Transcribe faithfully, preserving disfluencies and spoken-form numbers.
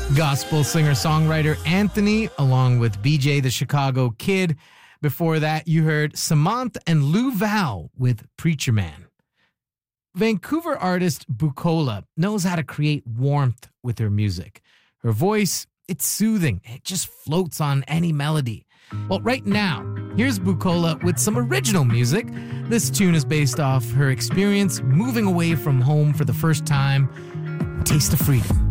Gospel singer-songwriter Anthony, along with B J the Chicago Kid. Before that, you heard Samantha and Lou Val with Preacher Man. Vancouver artist Bukola knows how to create warmth with her music. Her voice, it's soothing. It just floats on any melody. Well, right now, here's Bukola with some original music. This tune is based off her experience moving away from home for the first time. Taste of Freedom.